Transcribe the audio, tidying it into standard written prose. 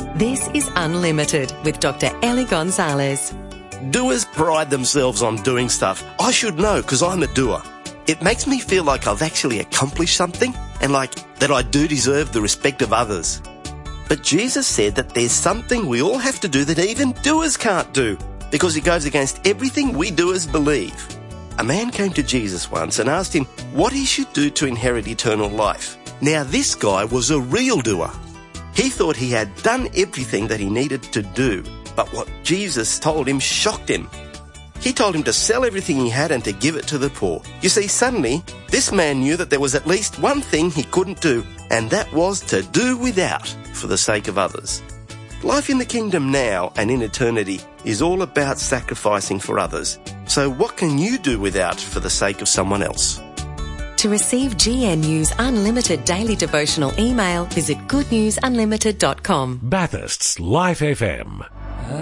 This is Unlimited with Dr. Ellie Gonzalez. Doers pride themselves on doing stuff. I should know because I'm a doer. It makes me feel like I've actually accomplished something and like that I do deserve the respect of others. But Jesus said that there's something we all have to do that even doers can't do because it goes against everything we doers believe. A man came to Jesus once and asked him what he should do to inherit eternal life. Now this guy was a real doer. He thought he had done everything that he needed to do, but what Jesus told him shocked him. He told him to sell everything he had and to give it to the poor. You see, suddenly, this man knew that there was at least one thing he couldn't do, and that was to do without for the sake of others. Life in the kingdom now and in eternity is all about sacrificing for others. So what can you do without for the sake of someone else? To receive GNU's Unlimited Daily Devotional email, visit goodnewsunlimited.com. Bathurst's Life FM.